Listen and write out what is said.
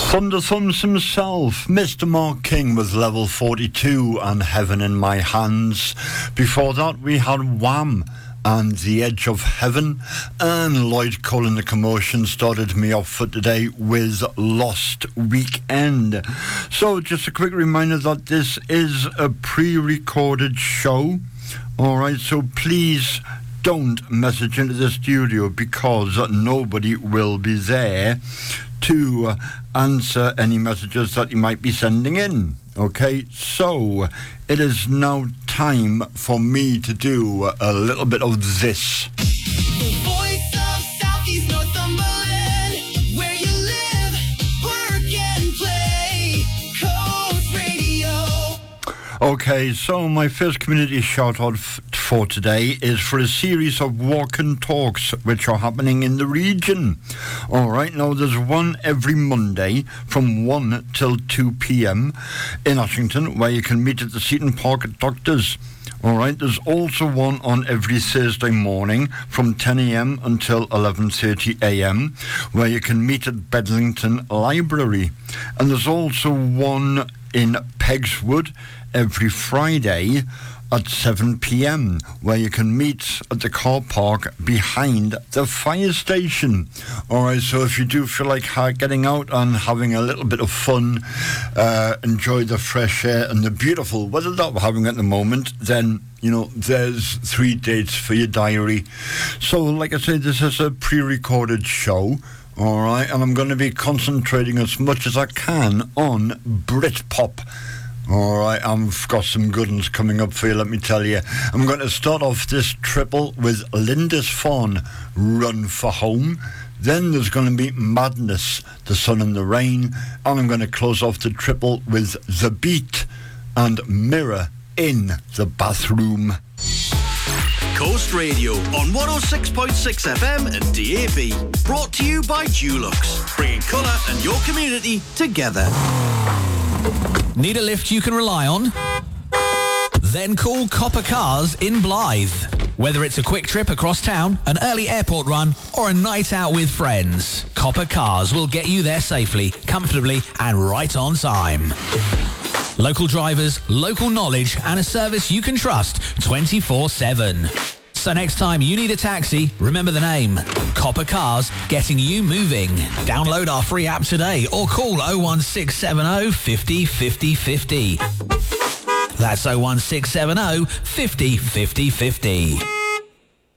Thunder Thumbs himself, Mr. Mark King with Level 42 and Heaven in My Hands. Before that we had Wham and The Edge of Heaven, and Lloyd Cole and the Commotion started me off for today with Lost Weekend. So just a quick reminder that this is a pre-recorded show. Alright, so please don't message into the studio because nobody will be there to answer any messages that you might be sending in. Okay, so it is now time for me to do a little bit of this. The voice of Southeast Northumberland, where you live, work and play, Coast Radio. Okay, so my first community shout out for today is for a series of walk and talks which are happening in the region. Alright, now there's one every Monday from 1 till 2 p.m. in Ashington, where you can meet at the Seaton Park at Doctors. Alright, there's also one on every Thursday morning from 10 a.m. until 11:30 a.m. where you can meet at Bedlington Library. And there's also one in Pegswood every Friday at 7 p.m. where you can meet at the car park behind the fire station. Alright, so if you do feel like getting out and having a little bit of fun, enjoy the fresh air and the beautiful weather that we're having at the moment, then, you know, there's 3 dates for your diary. So, like I said, this is a pre-recorded show. Alright, and I'm going to be concentrating as much as I can on Britpop. Alright, I've got some good ones coming up for you, let me tell you. I'm going to start off this triple with Lindisfarne, Run for Home. Then there's going to be Madness, The Sun and the Rain. And I'm going to close off the triple with The Beat and Mirror in the Bathroom. Coast Radio on 106.6 FM and DAB. Brought to you by Dulux, bringing colour and your community together. Need a lift you can rely on? Then call Copper Cars in Blythe. Whether it's a quick trip across town, an early airport run, or a night out with friends, Copper Cars will get you there safely, comfortably, and right on time. Local drivers, local knowledge, and a service you can trust 24/7. So next time you need a taxi, remember the name. Copper Cars, getting you moving. Download our free app today or call 01670 50 50 50. That's 01670 50 50 50.